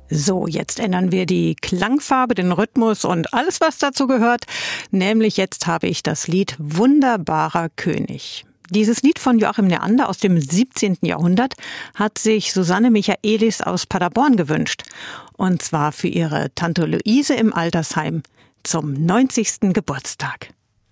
So, jetzt ändern wir die Klangfarbe, den Rhythmus und alles, was dazu gehört. Nämlich jetzt habe ich das Lied Wunderbarer König. Dieses Lied von Joachim Neander aus dem 17. Jahrhundert hat sich Susanne Michaelis aus Paderborn gewünscht. Und zwar für ihre Tante Luise im Altersheim zum 90. Geburtstag.